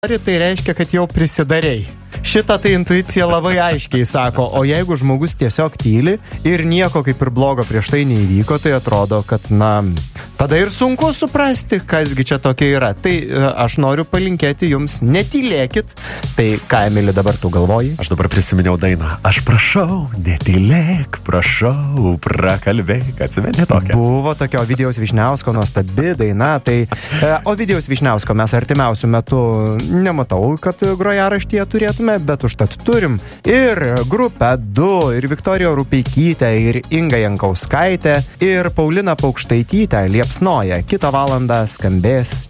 tai reiškia, kad jau prisidarei. Šitą tai intuicija labai aiškiai sako, o jeigu žmogus tiesiog tyli ir nieko kaip ir blogo prieš tai neįvyko, tai atrodo, kad, tada ir sunku suprasti, kasgi čia tokia yra. Tai aš noriu palinkėti jums, netylėkit. Tai ką, Emili, dabar tu galvoji? Aš dabar prisiminiau dainą. Aš prašau, netylėk, prašau, prakalbėk. Atsimeni tokią? Buvo tokio Ovidijaus Vyšniausko nuostabi daina. Tai Ovidijaus Vyšniausko mes artimiausių metų nematau, kad grojaraštyje turėtume, bet užtat turim ir grupę 2, ir Viktoriją Rupeikytę, ir Ingą Jankauskaitę, ir Pauliną Paukštaitytę liepsnoja. Kitą valandą skambės